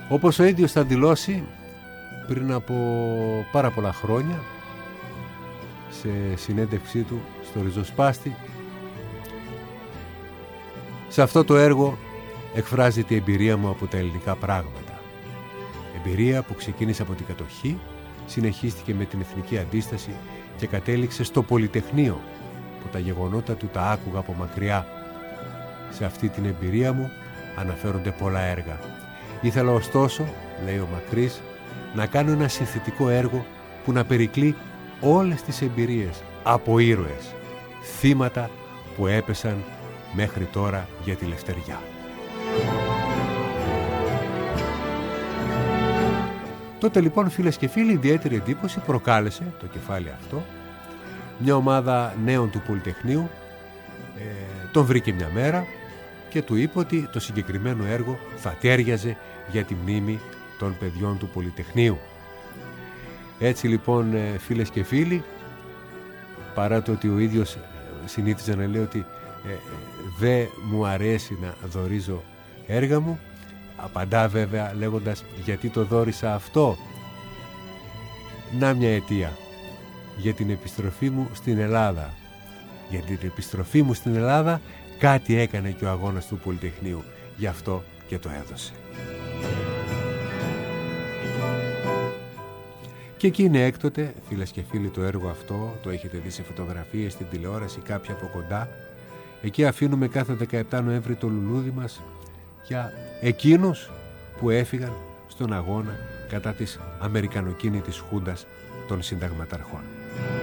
Όπως ο ίδιος θα δηλώσει πριν από πάρα πολλά χρόνια σε συνέντευξή του στο Ριζοσπάστη, σε αυτό το έργο εκφράζεται η εμπειρία μου από τα ελληνικά πράγματα. Εμπειρία που ξεκίνησε από την κατοχή, συνεχίστηκε με την εθνική αντίσταση και κατέληξε στο Πολυτεχνείο, που τα γεγονότα του τα άκουγα από μακριά. Σε αυτή την εμπειρία μου αναφέρονται πολλά έργα. Ήθελα ωστόσο, λέει ο Μακρύς, να κάνω ένα συνθετικό έργο που να περικλεί όλες τις εμπειρίες από ήρωες, θύματα που έπεσαν μέχρι τώρα για τη λευτεριά. Τότε λοιπόν, φίλες και φίλοι, ιδιαίτερη εντύπωση προκάλεσε το κεφάλαιο αυτό. Μια ομάδα νέων του Πολυτεχνείου τον βρήκε μια μέρα και του είπε ότι το συγκεκριμένο έργο θα τέριαζε για τη μνήμη των παιδιών του Πολυτεχνείου. Έτσι λοιπόν, φίλες και φίλοι, παρά το ότι ο ίδιος συνήθιζε να λέει ότι δεν μου αρέσει να δωρίζω έργα μου, απαντά βέβαια λέγοντας γιατί το δώρισα αυτό. Να μια αιτία: για την επιστροφή μου στην Ελλάδα. Για την επιστροφή μου στην Ελλάδα κάτι έκανε και ο αγώνας του Πολυτεχνείου, γι' αυτό και το έδωσε. Και εκεί είναι έκτοτε, φίλες και φίλοι, το έργο αυτό, το έχετε δει σε φωτογραφίες, στην τηλεόραση, κάποια από κοντά. Εκεί αφήνουμε κάθε 17 Νοέμβρη το λουλούδι μας για εκείνους που έφυγαν στον αγώνα κατά της αμερικανοκίνητης χούντας των συνταγματαρχών.